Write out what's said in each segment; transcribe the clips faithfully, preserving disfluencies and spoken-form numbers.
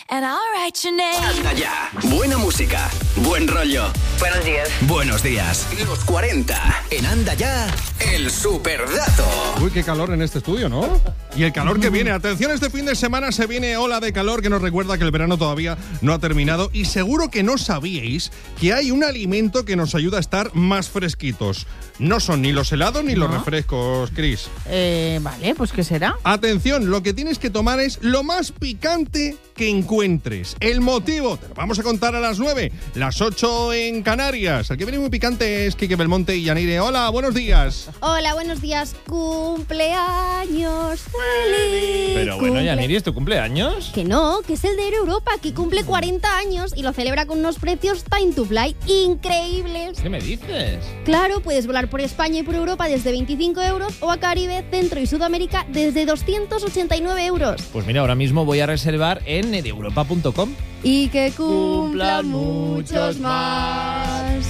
and I'll write your name. Hasta ya. Buena música, buen rollo. Buenos días. Buenos días. Los cuarenta. En Anda Ya, el superdato. Uy, qué calor en este estudio, ¿no? Y el calor que viene. Atención, este fin de semana se viene ola de calor que nos recuerda que el verano todavía no ha terminado. Y seguro que no sabíais que hay un alimento que nos ayuda a estar más fresquitos. No son ni los helados ni ¿No? los refrescos, Chris. Eh, vale, pues ¿qué será? Atención, lo que tienes que tomar es lo más picante que encuentres. El motivo te lo vamos a contar a las nueve, las ocho en Canarias. El que viene muy picante es Quique Belmonte y Yanire. Hola, buenos días. Hola, buenos días. Cumpleaños feliz. Pero bueno, Cumple- Yaniri, ¿es tu cumpleaños? Que no, que es el de Europa, que cumple cuarenta años y lo celebra con unos precios time to fly increíbles. ¿Qué me dices? Claro, puedes volar por España y por Europa desde veinticinco euros o a Caribe, Centro y Sudamérica desde doscientos ochenta y nueve euros. Pues mira, ahora mismo voy a reservar en edeuropa punto com. Y que cumplan Cumplan muchos muchos más.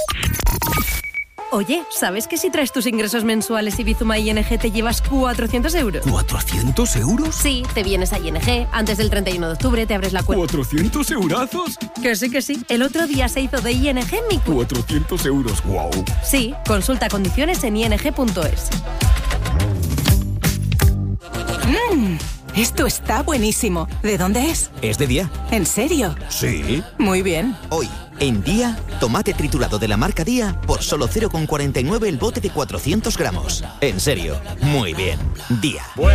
Oye, ¿sabes que si traes tus ingresos mensuales y Bizuma I N G te llevas cuatrocientos euros? ¿cuatrocientos euros? Sí, te vienes a I N G, antes del treinta y uno de octubre te abres la cuenta. ¿cuatrocientos eurazos? Que sí, que sí. El otro día se hizo de I N G mi cuenta. cuatrocientos euros, wow. Sí, consulta condiciones en i n g punto es. Mmm, esto está buenísimo. ¿De dónde es? ¿Es de Día? ¿En serio? Sí. Muy bien. Hoy, en Día, tomate triturado de la marca Día por solo cero coma cuarenta y nueve el bote de cuatrocientos gramos. En serio, muy bien. Día.